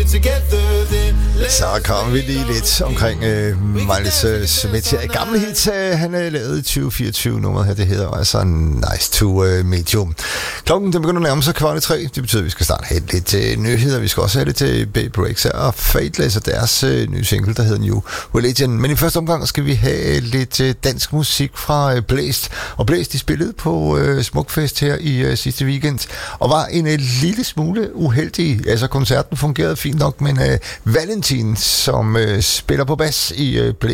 Så kom vi lige lidt omkring Miles Smith. Gamle hit, han lavede i 2024 nummeret her, det hedder altså Nice to Meet You. Klokken den begynder at nærme sig 2:15. Det betyder, at vi skal starte have lidt nyheder. Vi skal også have lidt Bay Breaks og Fateless og deres nye single, der hedder New Religion. Men i første omgang skal vi have lidt dansk musik fra Blæst. Og Blæst, de spillede på Smukfest her i sidste weekend, og var en lille smule uheldig. Altså koncerten fungerede fint nok, men Valentin, som spiller på bas i Blæst,